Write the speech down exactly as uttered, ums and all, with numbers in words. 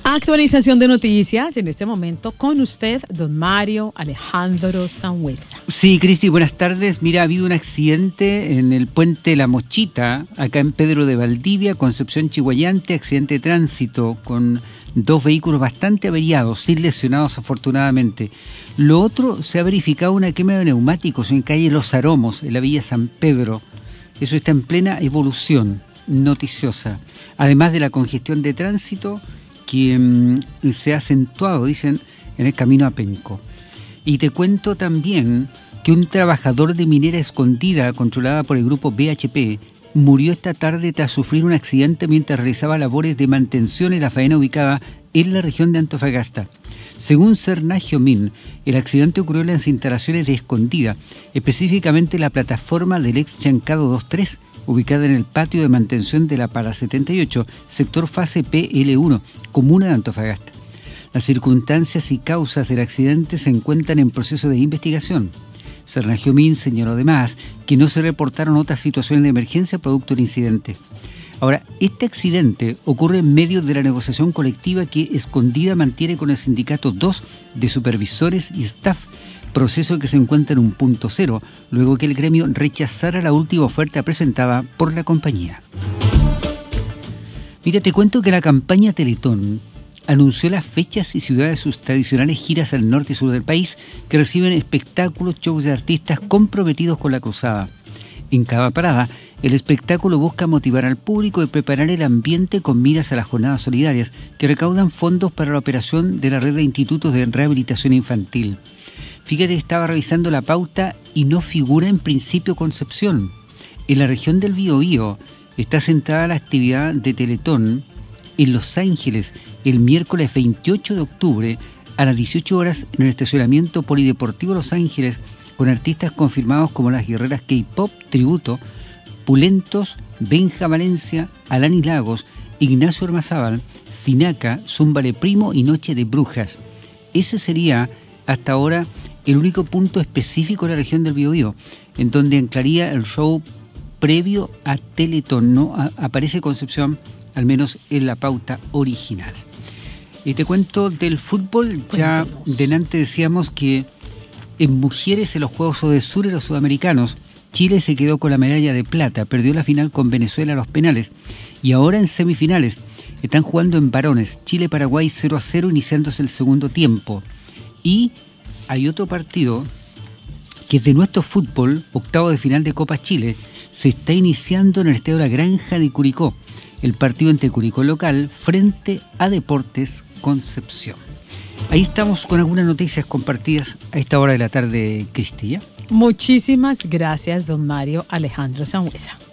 Actualización de noticias en este momento con usted, don Mario Alejandro Sangüesa. Sí, Cristi, buenas tardes. Mira, ha habido un accidente en el puente La Mochita, acá en Pedro de Valdivia, Concepción Chiguayante, accidente de tránsito con dos vehículos bastante averiados, sin lesionados afortunadamente. Lo otro, se ha verificado una quema de neumáticos en calle Los Aromos, en la Villa San Pedro. Eso está en plena evolución noticiosa. Además de la congestión de tránsito que mmm, se ha acentuado, dicen, en el camino a Penco. Y te cuento también que un trabajador de minera escondida controlada por el grupo B H P murió esta tarde tras sufrir un accidente mientras realizaba labores de mantención en la faena ubicada en la región de Antofagasta. Según Cernagio Min, el accidente ocurrió en las instalaciones de Escondida, específicamente la plataforma del ex Chancado dos tres, ubicada en el patio de mantención de la Para setenta y ocho, sector fase P L uno, comuna de Antofagasta. Las circunstancias y causas del accidente se encuentran en proceso de investigación. Cernagio Min señaló además que no se reportaron otras situaciones de emergencia producto del incidente. Ahora, este accidente ocurre en medio de la negociación colectiva que Escondida mantiene con el sindicato dos de supervisores y staff, proceso que se encuentra en un punto cero, luego que el gremio rechazara la última oferta presentada por la compañía. Mira, te cuento que la campaña Teletón anunció las fechas y ciudades de sus tradicionales giras al norte y sur del país, que reciben espectáculos, shows de artistas comprometidos con la cruzada. En cada parada, el espectáculo busca motivar al público y preparar el ambiente con miras a las jornadas solidarias que recaudan fondos para la operación de la red de institutos de rehabilitación infantil. Fíjate, estaba revisando la pauta y no figura en principio Concepción. En la región del Biobío está centrada la actividad de Teletón en Los Ángeles el miércoles veintiocho de octubre a las dieciocho horas en el estacionamiento polideportivo Los Ángeles, con artistas confirmados como las guerreras K-Pop Tributo, Pulentos, Benja Valencia, Alanis Lagos, Ignacio Ormazábal, Sinaca, Zúmbale Primo y Noche de Brujas. Ese sería hasta ahora el único punto específico de la región del Biobío, en donde anclaría el show previo a Teletón. No a, aparece Concepción, al menos en la pauta original. Y te cuento del fútbol. Ya delante decíamos que en mujeres en los Juegos Odesur y los sudamericanos, Chile se quedó con la medalla de plata, perdió la final con Venezuela a los penales, y ahora en semifinales están jugando en varones, Chile-Paraguay cero a cero, iniciándose el segundo tiempo. Y hay otro partido que es de nuestro fútbol, octavo de final de Copa Chile, se está iniciando en el Estadio La Granja de Curicó, el partido entre Curicó local frente a Deportes Concepción. Ahí estamos con algunas noticias compartidas a esta hora de la tarde, Cristi. Muchísimas gracias, don Mario Alejandro Sangüesa.